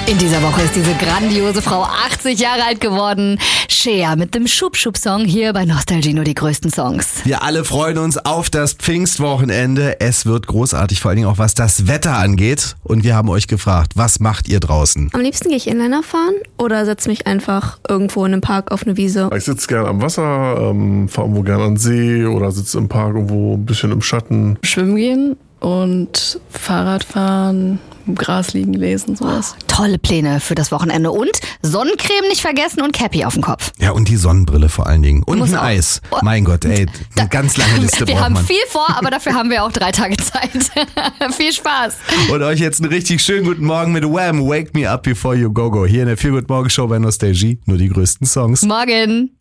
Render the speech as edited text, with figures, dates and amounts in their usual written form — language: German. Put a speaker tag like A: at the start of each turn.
A: In dieser Woche ist diese grandiose Frau 80 Jahre alt geworden. Shea mit dem Schub-Schub-Song hier bei Nostalgie nur die größten Songs.
B: Wir alle freuen uns auf das Pfingstwochenende. Es wird großartig, vor allen Dingen auch was das Wetter angeht. Und wir haben euch gefragt, was macht ihr draußen?
C: Am liebsten gehe ich Inliner fahren oder setze mich einfach irgendwo in einem Park auf eine Wiese.
D: Ich sitze gerne am Wasser, fahre irgendwo gerne an den See oder sitze im Park irgendwo ein bisschen im Schatten.
E: Schwimmen gehen und Fahrrad fahren, im Gras liegen, lesen, sowas.
A: Tolle Pläne für das Wochenende. Und Sonnencreme nicht vergessen und Cappy auf dem Kopf.
B: Ja, und die Sonnenbrille vor allen Dingen. Und
A: Muss
B: ein
A: auch.
B: Eis. Mein Gott, ey, eine ganz lange Liste
A: Wir
B: braucht
A: haben
B: man.
A: viel vor, aber dafür haben wir auch 3 Tage Zeit. Viel Spaß.
B: Und euch jetzt einen richtig schönen guten Morgen mit Wham! Wake Me Up Before You Go Go. Hier in der Feel Good Morgen Show bei Nostalgie. Nur die größten Songs.
A: Morgen.